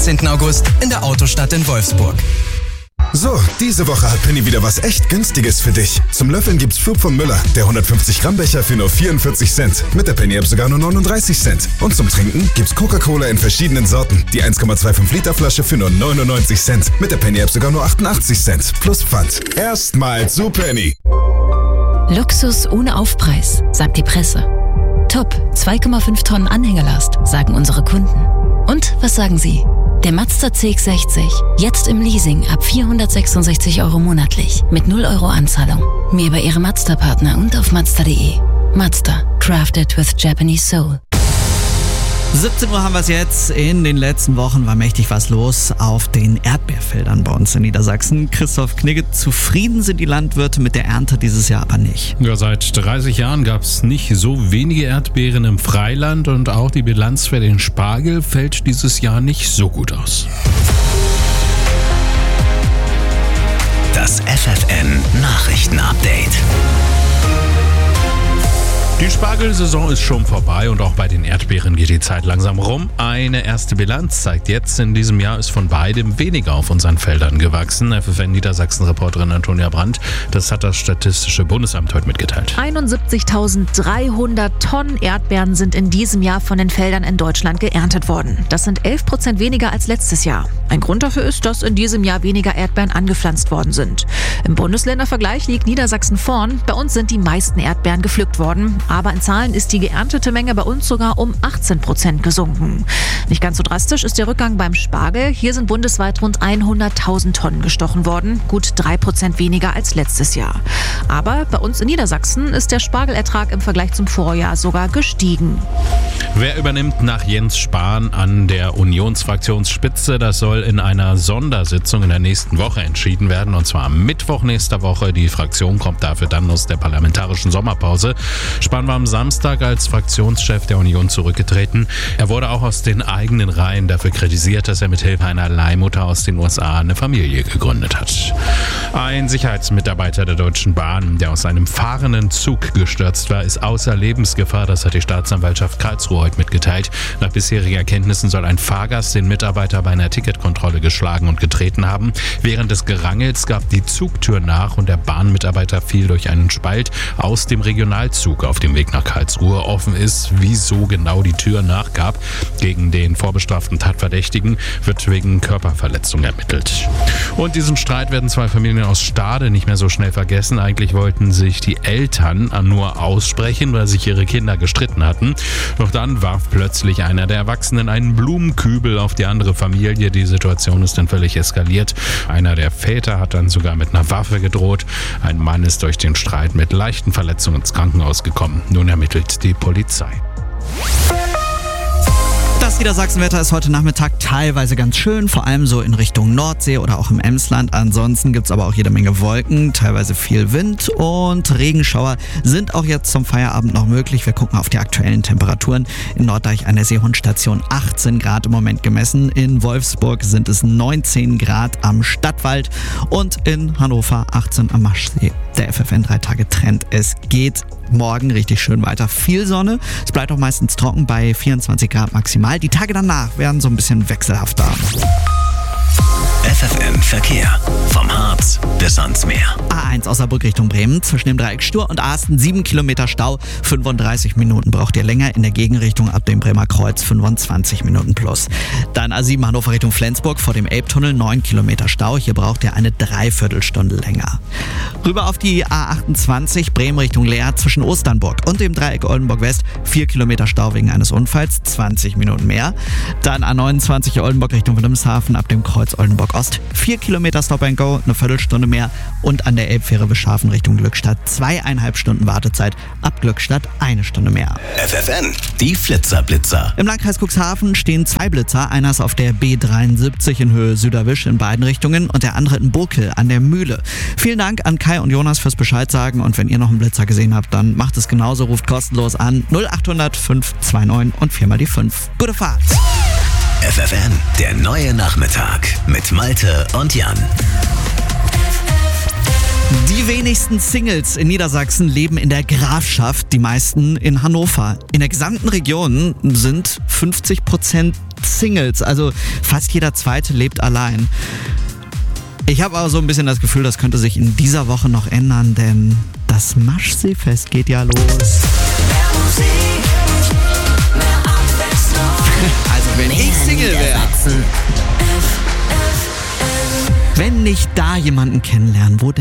19. August in der Autostadt in Wolfsburg. So, diese Woche hat Penny wieder was echt Günstiges für dich. Zum Löffeln gibt's Flug von Müller, der 150 Gramm Becher für nur 44 Cent. Mit der Penny-App sogar nur 39 Cent. Und zum Trinken gibt's Coca-Cola in verschiedenen Sorten. Die 1,25 Liter Flasche für nur 99 Cent. Mit der Penny-App sogar nur 88 Cent. Plus Pfand. Erstmal zu Penny. Luxus ohne Aufpreis, sagt die Presse. Top, 2,5 Tonnen Anhängerlast, sagen unsere Kunden. Und was sagen Sie? Der Mazda CX-60, jetzt im Leasing ab 466 € monatlich, mit 0 € Anzahlung. Mehr bei Ihrem Mazda-Partner und auf Mazda.de. Mazda, crafted with Japanese soul. 17 Uhr haben wir es jetzt. In den letzten Wochen war mächtig was los auf den Erdbeerfeldern bei uns in Niedersachsen. Christoph Knigge, zufrieden sind die Landwirte mit der Ernte dieses Jahr aber nicht. Ja, seit 30 Jahren gab es nicht so wenige Erdbeeren im Freiland und auch die Bilanz für den Spargel fällt dieses Jahr nicht so gut aus. Das FFN Nachrichtenupdate. Die Spargelsaison ist schon vorbei und auch bei den Erdbeeren geht die Zeit langsam rum. Eine erste Bilanz zeigt jetzt, in diesem Jahr ist von beidem weniger auf unseren Feldern gewachsen. FFN Niedersachsen-Reporterin Antonia Brandt, das hat das Statistische Bundesamt heute mitgeteilt. 71.300 Tonnen Erdbeeren sind in diesem Jahr von den Feldern in Deutschland geerntet worden. Das sind 11% weniger als letztes Jahr. Ein Grund dafür ist, dass in diesem Jahr weniger Erdbeeren angepflanzt worden sind. Im Bundesländervergleich liegt Niedersachsen vorn. Bei uns sind die meisten Erdbeeren gepflückt worden. Aber in Zahlen ist die geerntete Menge bei uns sogar um 18% gesunken. Nicht ganz so drastisch ist der Rückgang beim Spargel. Hier sind bundesweit rund 100.000 Tonnen gestochen worden, gut 3% weniger als letztes Jahr. Aber bei uns in Niedersachsen ist der Spargelertrag im Vergleich zum Vorjahr sogar gestiegen. Wer übernimmt nach Jens Spahn an der Unionsfraktionsspitze? Das soll in einer Sondersitzung in der nächsten Woche entschieden werden, und zwar am Mittwoch nächster Woche. Die Fraktion kommt dafür dann aus der parlamentarischen Sommerpause. Spahn war am Samstag als Fraktionschef der Union zurückgetreten. Er wurde auch aus den eigenen Reihen dafür kritisiert, dass er mit Hilfe einer Leihmutter aus den USA eine Familie gegründet hat. Ein Sicherheitsmitarbeiter der Deutschen Bahn, der aus einem fahrenden Zug gestürzt war, ist außer Lebensgefahr. Das hat die Staatsanwaltschaft Karlsruhe heute mitgeteilt. Nach bisherigen Erkenntnissen soll ein Fahrgast den Mitarbeiter bei einer Ticketkontrolle geschlagen und getreten haben. Während des Gerangels gab die Zugtür nach und der Bahnmitarbeiter fiel durch einen Spalt aus dem Regionalzug auf dem Weg nach Karlsruhe. Offen ist, wieso genau die Tür nachgab. Gegen den vorbestraften Tatverdächtigen wird wegen Körperverletzung ermittelt. Und diesen Streit werden zwei Familien aus Stade nicht mehr so schnell vergessen. Eigentlich wollten sich die Eltern nur aussprechen, weil sich ihre Kinder gestritten hatten. Doch dann warf plötzlich einer der Erwachsenen einen Blumenkübel auf die andere Familie. Die Situation ist dann völlig eskaliert. Einer der Väter hat dann sogar mit einer Waffe gedroht. Ein Mann ist durch den Streit mit leichten Verletzungen ins Krankenhaus gekommen. Nun ermittelt die Polizei. Das Niedersachsenwetter ist heute Nachmittag teilweise ganz schön, vor allem so in Richtung Nordsee oder auch im Emsland. Ansonsten gibt es aber auch jede Menge Wolken, teilweise viel Wind und Regenschauer sind auch jetzt zum Feierabend noch möglich. Wir gucken auf die aktuellen Temperaturen. In Norddeich an der Seehundstation 18 Grad im Moment gemessen. In Wolfsburg sind es 19 Grad am Stadtwald und in Hannover 18 am Maschsee. Der FFN 3-Tage-Trend. Es geht morgen richtig schön weiter. Viel Sonne. Es bleibt auch meistens trocken bei 24 Grad maximal. Die Tage danach werden so ein bisschen wechselhafter. FFN Verkehr. Vom Harz bis ans Meer. A1 aus Saarbrück Richtung Bremen. Zwischen dem Dreieck Stur und Asten 7 Kilometer Stau. 35 Minuten braucht ihr länger. In der Gegenrichtung ab dem Bremer Kreuz 25 Minuten plus. Dann A7 Hannover Richtung Flensburg vor dem Elbtunnel 9 Kilometer Stau. Hier braucht ihr eine Dreiviertelstunde länger. Rüber auf die A28 Bremen Richtung Leer zwischen Osternburg und dem Dreieck Oldenburg West 4 Kilometer Stau wegen eines Unfalls. 20 Minuten mehr. Dann A29 Oldenburg Richtung Wilhelmshaven ab dem Kreuz Oldenburg Ost 4 Kilometer Stop and Go, eine Viertelstunde mehr. Und an der Elbfähre Bischhafen Richtung Glückstadt 2,5 Stunden Wartezeit, ab Glückstadt 1 Stunde mehr. FFN, die Flitzer-Blitzer. Im Landkreis Cuxhaven stehen 2 Blitzer. Einer ist auf der B73 in Höhe Süderwisch in beiden Richtungen und der andere in Burkel an der Mühle. Vielen Dank an Kai und Jonas fürs Bescheid sagen und wenn ihr noch einen Blitzer gesehen habt, dann macht es genauso, ruft kostenlos an 0800 529 und 4 mal die 5. Gute Fahrt! FFN, der neue Nachmittag mit Malte und Jan. Die wenigsten Singles in Niedersachsen leben in der Grafschaft, die meisten in Hannover. In der gesamten Region sind 50% Singles. Also fast jeder Zweite lebt allein. Ich habe aber so ein bisschen das Gefühl, das könnte sich in dieser Woche noch ändern, denn das Maschseefest geht ja los. Also wenn ich Single wäre, wenn ich da jemanden kennenlernen, wo